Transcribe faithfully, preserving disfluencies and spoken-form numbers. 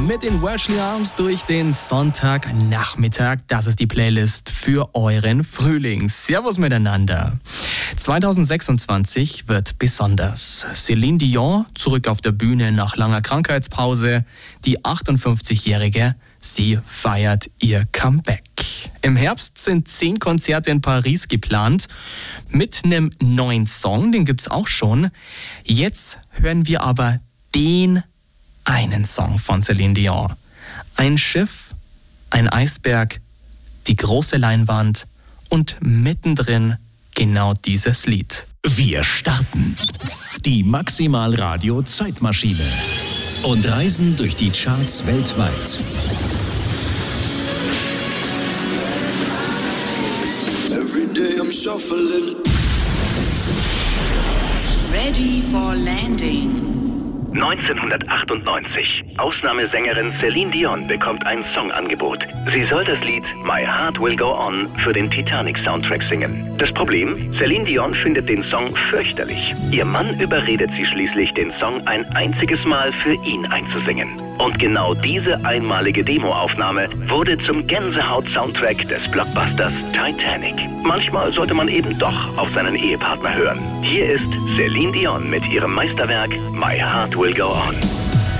mit den Worsley Arms durch den Sonntagnachmittag. Das ist die Playlist für euren Frühling. Servus miteinander. zweitausendsechsundzwanzig wird besonders. Celine Dion zurück auf der Bühne nach langer Krankheitspause. Die achtundfünfzigjährige, sie feiert ihr Comeback. Im Herbst sind zehn Konzerte in Paris geplant mit einem neuen Song, den gibt's auch schon. Jetzt hören wir aber den einen Song von Celine Dion. Ein Schiff, ein Eisberg, die große Leinwand und mittendrin genau dieses Lied. Wir starten die Maximal Radio Zeitmaschine und reisen durch die Charts weltweit. Every day I'm shuffling. Ready for landing. neunzehnhundertachtundneunzig. Ausnahmesängerin Celine Dion bekommt ein Songangebot. Sie soll das Lied My Heart Will Go On für den Titanic-Soundtrack singen. Das Problem? Celine Dion findet den Song fürchterlich. Ihr Mann überredet sie schließlich, den Song ein einziges Mal für ihn einzusingen. Und genau diese einmalige Demoaufnahme wurde zum Gänsehaut-Soundtrack des Blockbusters Titanic. Manchmal sollte man eben doch auf seinen Ehepartner hören. Hier ist Celine Dion mit ihrem Meisterwerk My Heart Will Go On.